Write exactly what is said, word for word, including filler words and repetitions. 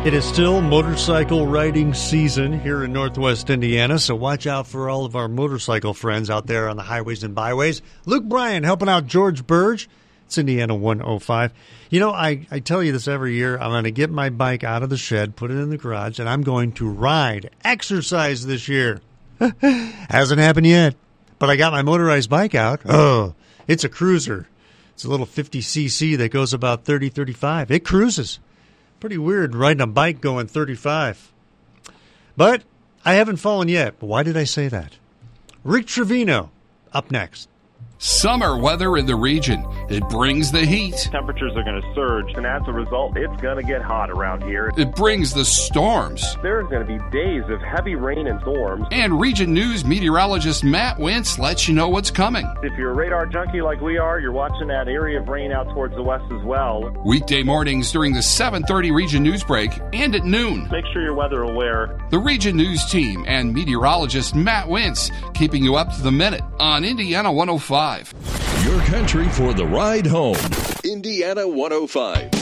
It is still motorcycle riding season here in Northwest Indiana, so watch out for all of our motorcycle friends out there on the highways and byways. Luke Bryan helping out George Burge. It's Indiana one oh five. You know, I, I tell you this every year. I'm going to get my bike out of the shed, put it in the garage, and I'm going to ride, exercise this year. Hasn't happened yet, but I got my motorized bike out. Oh, it's a cruiser. It's a little fifty c c that goes about thirty, thirty-five. It cruises. Pretty weird riding a bike going thirty-five. But I haven't fallen yet. But why did I say that? Rick Trevino, up next. Summer weather in the region. It brings the heat. Temperatures are going to surge, and as a result, it's going to get hot around here. It brings the storms. There's going to be days of heavy rain and storms. And Region News meteorologist Matt Wentz lets you know what's coming. If you're a radar junkie like we are, you're watching that area of rain out towards the west as well. Weekday mornings during the seven thirty Region News break and at noon. Make sure you're weather aware. The Region News team and meteorologist Matt Wentz keeping you up to the minute on Indiana one oh five. Your country for the ride home. Indiana one oh five.